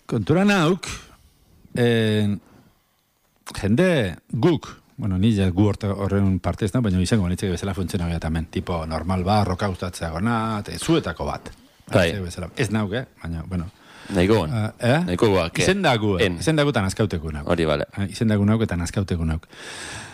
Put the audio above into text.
kontura nauk, jende guk, bueno, ni gu horren parte ez da, baina izango banitzek bezala funtzionago hemen, tipo normal ba, roka gustatzea gona, zuetako bat. Ez nauk, baina, bueno. Nahiko guen. Nahiko guak. Izen dagu tan azkauteku nauk. Hori, bale. Izen dagu nauk eta azkauteku nauk.